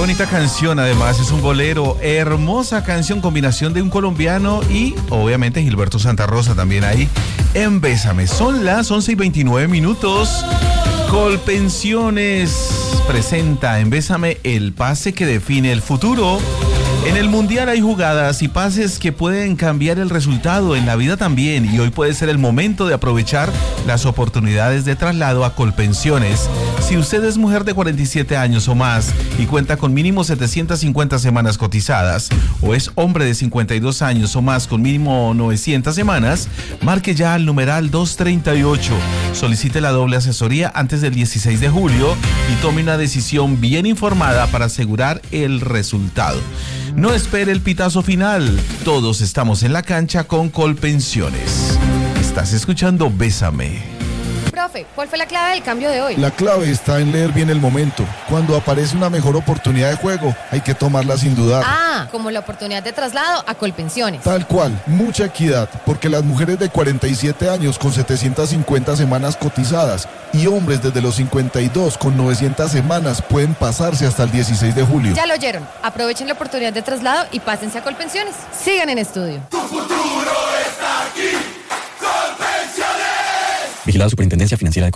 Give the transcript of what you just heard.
bonita canción, además es un bolero, hermosa canción, combinación de un colombiano y obviamente Gilberto Santa Rosa también ahí en Bésame. Son las 11:29. Colpensiones presenta en Bésame el pase que define el futuro. En el Mundial hay jugadas y pases que pueden cambiar el resultado, en la vida también, y hoy puede ser el momento de aprovechar las oportunidades de traslado a Colpensiones. Si usted es mujer de 47 años o más y cuenta con mínimo 750 semanas cotizadas, o es hombre de 52 años o más con mínimo 900 semanas, marque ya al numeral 238. Solicite la doble asesoría antes del 16 de julio y tome una decisión bien informada para asegurar el resultado. No espere el pitazo final. Todos estamos en la cancha con Colpensiones. Estás escuchando Bésame. Profe, ¿cuál fue la clave del cambio de hoy? La clave está en leer bien el momento. Cuando aparece una mejor oportunidad de juego, hay que tomarla sin dudar. Ah, como la oportunidad de traslado a Colpensiones. Tal cual, mucha equidad, porque las mujeres de 47 años con 750 semanas cotizadas y hombres desde los 52 con 900 semanas pueden pasarse hasta el 16 de julio. Ya lo oyeron. Aprovechen la oportunidad de traslado y pásense a Colpensiones. Sigan en estudio. Tu futuro está aquí. Colpensiones. Vigilado Superintendencia Financiera de